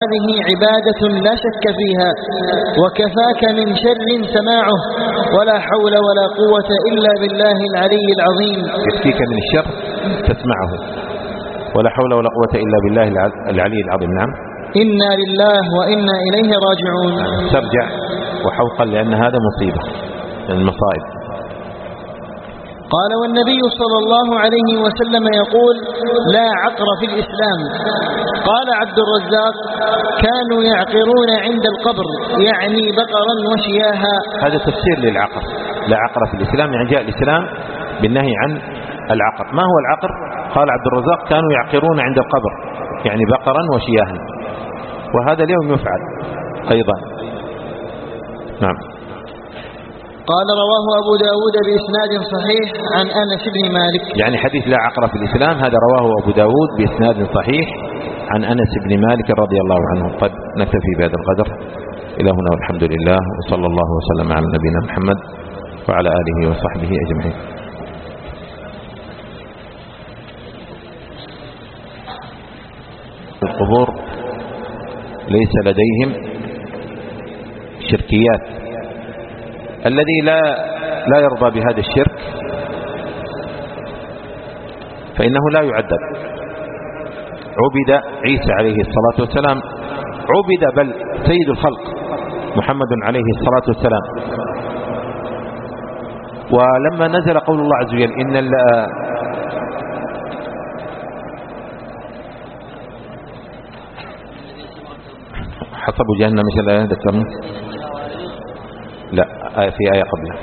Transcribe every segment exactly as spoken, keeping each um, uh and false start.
هذه عبادة لا شك فيها، وكفاك من شر سماعه، ولا حول ولا قوة إلا بالله العلي العظيم. يكفيك من الشر تسمعه، ولا حول ولا قوة إلا بالله العلي العظيم. نعم. إنا لله وإنا إليه راجعون. ترجع وحوقا، لأن هذا مصيبة من المصائب. قال: والنبي صلى الله عليه وسلم يقول: لا عقر في الإسلام. قال عبد الرزاق: كانوا يعقرون عند القبر، يعني بقرا وشياها. هذا تفسير للعقر. لا عقر في الإسلام يعني جاء الإسلام بالنهي عن العقر. ما هو العقر؟ قال عبد الرزاق: كانوا يعقرون عند القبر، يعني بقرا وشياها، وهذا اليوم يفعل أيضا. نعم. قال: رواه أبو داود بإسناد صحيح عن أنس بن مالك. يعني حديث لا عقر في الإسلام هذا رواه أبو داود بإسناد صحيح عن أنس بن مالك رضي الله عنه. طيب نكتفي بهذا القدر. إلى هنا والحمد لله، وصلى الله وسلم على نبينا محمد وعلى آله وصحبه أجمعين. القبور ليس لديهم شركيات. الذي لا لا يرضى بهذا الشرك فإنه لا يعذب. عبد عيسى عليه الصلاة والسلام، عبد بل سيد الخلق محمد عليه الصلاة والسلام. ولما نزل قول الله عز وجل: إن حسب جهنم، مش الآية ذكرنا؟ لا، في آية قبلها: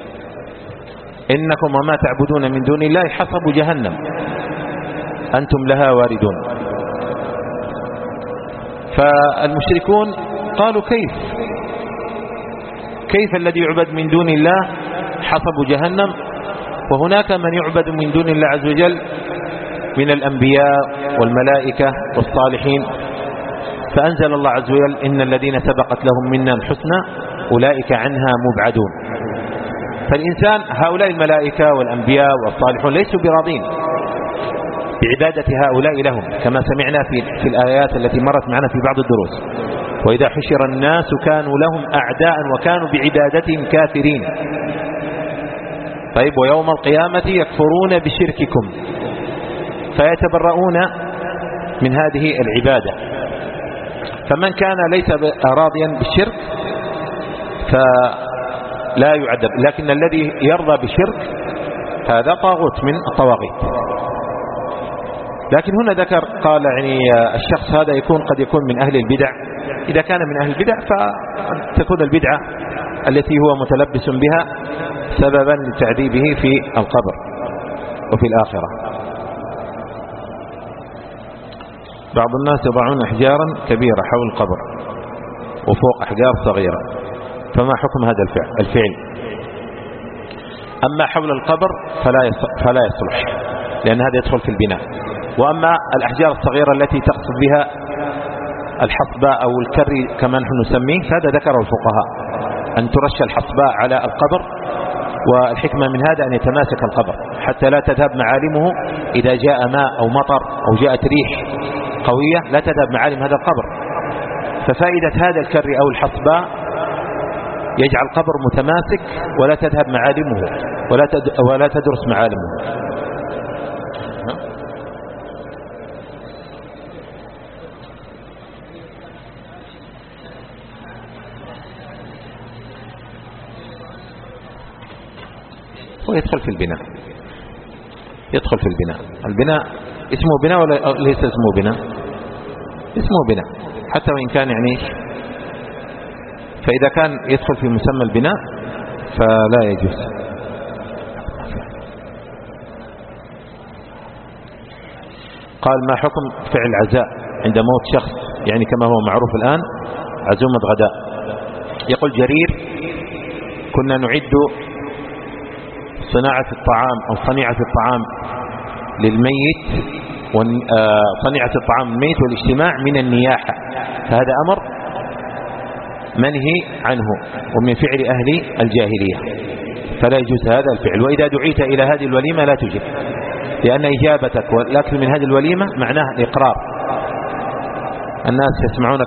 إنكم وما تعبدون من دون الله حسب جهنم أنتم لها واردون. فالمشركون قالوا: كيف كيف الذي يعبد من دون الله حسب جهنم، وهناك من يعبد من دون الله عز وجل من الأنبياء والملائكة والصالحين. فأنزل الله عز وجل: إن الذين سبقت لهم منا الحسنى أولئك عنها مبعدون. فالإنسان، هؤلاء الملائكة والأنبياء والصالحون ليسوا براضين بعبادة هؤلاء لهم، كما سمعنا في, في الآيات التي مرت معنا في بعض الدروس: وإذا حشر الناس كانوا لهم أعداء وكانوا بعبادتهم كافرين. طيب، ويوم القيامة يكفرون بشرككم فيتبرؤون من هذه العبادة. فمن كان ليس راضيا بالشرك فلا يعذب، لكن الذي يرضى بالشرك هذا طاغوت من الطواغيت. لكن هنا ذكر قال يعني الشخص هذا يكون قد يكون من أهل البدع. إذا كان من أهل البدع فتكون البدعة التي هو متلبس بها سببا لتعذيبه في القبر وفي الآخرة. بعض الناس يضعون أحجارا كبيرة حول القبر وفوق أحجار صغيرة، فما حكم هذا الفعل؟ الفعل أما حول القبر فلا فلا يصلح، لأن هذا يدخل في البناء. وأما الأحجار الصغيرة التي تقصد بها الحصباء أو الكري كما نحن نسميه، فهذا ذكره الفقهاء أن ترش الحصباء على القبر، والحكمة من هذا أن يتماسك القبر حتى لا تذهب معالمه. إذا جاء ماء أو مطر أو جاءت ريح قوية لا تذهب معالم هذا القبر. ففائدة هذا الكري أو الحصباء يجعل القبر متماسك ولا تذهب معالمه ولا ولا تدرس معالمه. ويدخل في البناء، يدخل في البناء. البناء اسمه بناء ولا ليس اسمه بناء؟ اسمه بناء حتى وإن كان يعني، فإذا كان يدخل في مسمى البناء فلا يجوز. قال: ما حكم فعل عزاء عند موت شخص، يعني كما هو معروف الآن عزومة غداء؟ يقول جرير: كنا نعد صناعة الطعام أو صنيعة الطعام للميت، وصنيعة الطعام للميت والاجتماع من النياحة، فهذا أمر منهي عنه ومن فعل أهل الجاهلية، فلا يجوز هذا الفعل. وإذا دعيت إلى هذه الوليمة لا تجب، لأن إجابتك والأكل من هذه الوليمة معناه الإقرار. الناس يسمعون